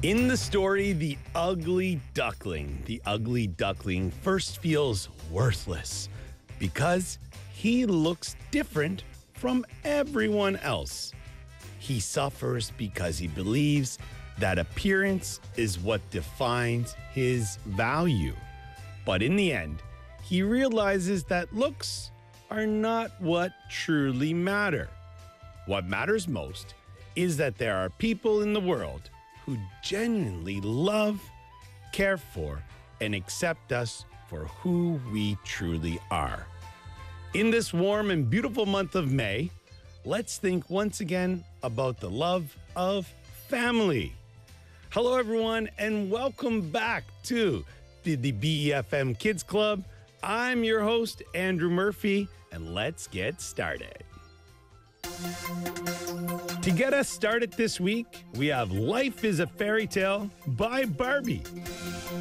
In the story, The Ugly Duckling first feels worthless because he looks different from everyone else. He suffers because he believes that appearance is what defines his value. But in the end, he realizes that looks are not what truly matter. What matters most is that there are people in the world who genuinely love, care for, and accept us for who we truly are. In this warm and beautiful month of May, let's think once again about the love of family. Hello, everyone, and welcome back to the BEFM Kids Club. I'm your host, Andrew Murphy, and let's get started. To get us started this week, we have Life is a Fairy Tale by Barbie.